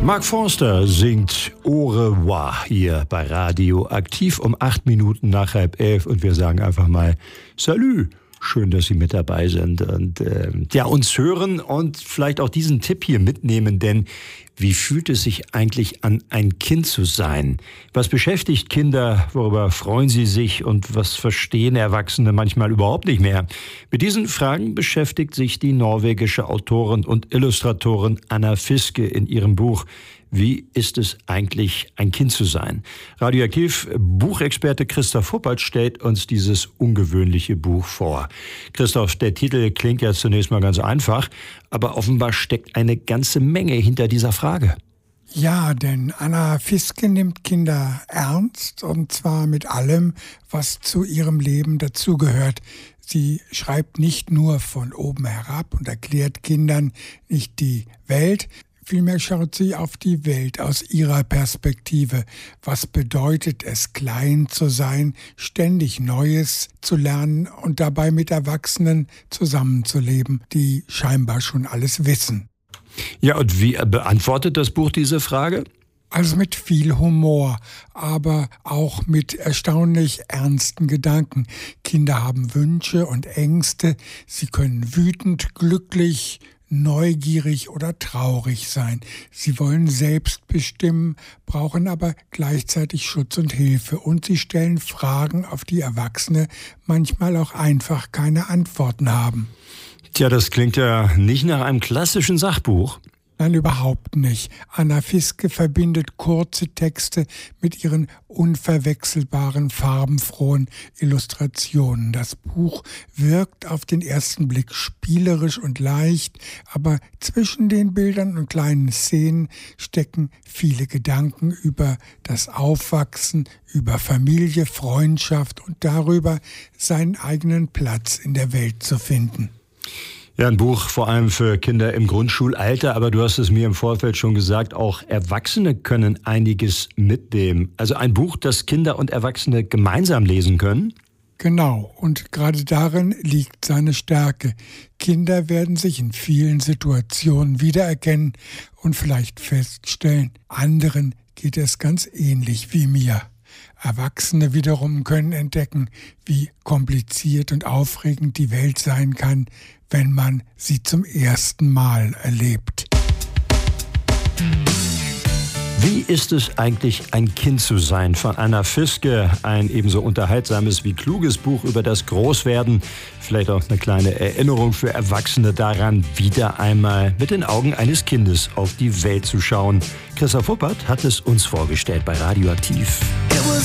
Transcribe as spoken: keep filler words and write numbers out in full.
Mark Forster singt Au revoir hier bei Radio Aktiv um acht Minuten nach halb elf und wir sagen einfach mal Salü. Schön, dass Sie mit dabei sind und äh, ja, uns hören und vielleicht auch diesen Tipp hier mitnehmen, denn wie fühlt es sich eigentlich an, ein Kind zu sein? Was beschäftigt Kinder? Worüber freuen sie sich? Und was verstehen Erwachsene manchmal überhaupt nicht mehr? Mit diesen Fragen beschäftigt sich die norwegische Autorin und Illustratorin Anna Fiske in ihrem Buch Wie ist es eigentlich, ein Kind zu sein? Radioaktiv Buchexperte Christoph Huppert stellt uns dieses ungewöhnliche Buch vor. Christoph, der Titel klingt ja zunächst mal ganz einfach, aber offenbar steckt eine ganze Menge hinter dieser Frage. Ja, denn Anna Fiske nimmt Kinder ernst, und zwar mit allem, was zu ihrem Leben dazugehört. Sie schreibt nicht nur von oben herab und erklärt Kindern nicht die Welt. Vielmehr schaut sie auf die Welt aus ihrer Perspektive. Was bedeutet es, klein zu sein, ständig Neues zu lernen und dabei mit Erwachsenen zusammenzuleben, die scheinbar schon alles wissen? Ja, und wie beantwortet das Buch diese Frage? Also mit viel Humor, aber auch mit erstaunlich ernsten Gedanken. Kinder haben Wünsche und Ängste. Sie können wütend, glücklich, neugierig oder traurig sein. Sie wollen selbst bestimmen, brauchen aber gleichzeitig Schutz und Hilfe. Und sie stellen Fragen, auf die Erwachsene manchmal auch einfach keine Antworten haben. Tja, das klingt ja nicht nach einem klassischen Sachbuch. Nein, überhaupt nicht. Anna Fiske verbindet kurze Texte mit ihren unverwechselbaren, farbenfrohen Illustrationen. Das Buch wirkt auf den ersten Blick spielerisch und leicht, aber zwischen den Bildern und kleinen Szenen stecken viele Gedanken über das Aufwachsen, über Familie, Freundschaft und darüber, seinen eigenen Platz in der Welt zu finden. Ja, ein Buch vor allem für Kinder im Grundschulalter, aber du hast es mir im Vorfeld schon gesagt, auch Erwachsene können einiges mitnehmen. Also ein Buch, das Kinder und Erwachsene gemeinsam lesen können? Genau, und gerade darin liegt seine Stärke. Kinder werden sich in vielen Situationen wiedererkennen und vielleicht feststellen, anderen geht es ganz ähnlich wie mir. Erwachsene wiederum können entdecken, wie kompliziert und aufregend die Welt sein kann, wenn man sie zum ersten Mal erlebt. Wie ist es eigentlich, ein Kind zu sein? Von Anna Fiske, ein ebenso unterhaltsames wie kluges Buch über das Großwerden. Vielleicht auch eine kleine Erinnerung für Erwachsene daran, wieder einmal mit den Augen eines Kindes auf die Welt zu schauen. Christoph Huppert hat es uns vorgestellt bei Radioaktiv.